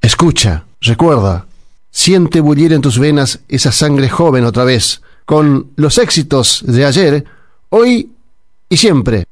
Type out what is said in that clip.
Escucha, recuerda, siente bullir en tus venas esa sangre joven otra vez, con los éxitos de ayer, hoy y siempre.